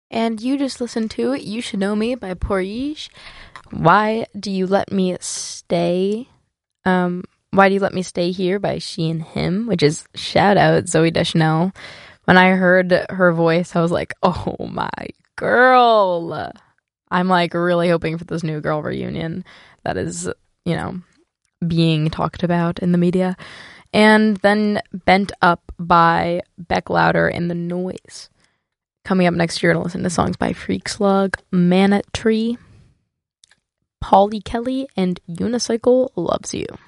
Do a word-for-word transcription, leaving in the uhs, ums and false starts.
And you just listened to You Should Know Me by Porige. Why Do You Let Me Stay? Um, Why Do You Let Me Stay Here by She and Him, which is shout out Zooey Deschanel. When I heard her voice, I was like, oh my girl. I'm like really hoping for this new girl reunion that is, you know, being talked about in the media. And then Bent Up by Beck Louder and The Noise. Coming up next, you're going to listen to songs by Freak Slug, Manat Tree, Polly Kelly, and Unicycle Loves You.